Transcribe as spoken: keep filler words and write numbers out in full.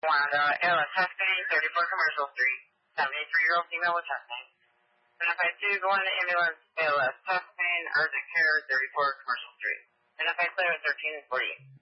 Wanda, L S testing, thirty-four Commercial Street. seventy-three-year-old female with chest pain. Identify two, go on to ambulance, A L S testing, urgent care, thirty-four Commercial Street. Identify clear at thirteen forty-eight.